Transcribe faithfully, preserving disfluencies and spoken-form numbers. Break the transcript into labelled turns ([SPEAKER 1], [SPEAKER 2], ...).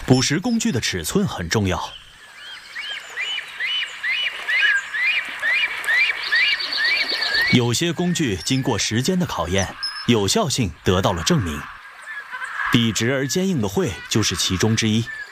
[SPEAKER 1] 捕食工具的尺寸很重要。有些工具经过时间的考验，有效性得到了证明。笔直而坚硬的喙就是其中之一。